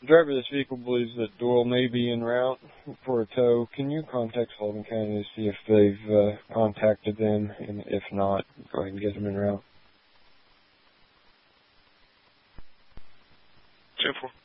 Driver of this vehicle believes that Doyle may be en route for a tow. Can you contact Sullivan County to see if they've contacted them? And if not, go ahead and get them en route. 10-4.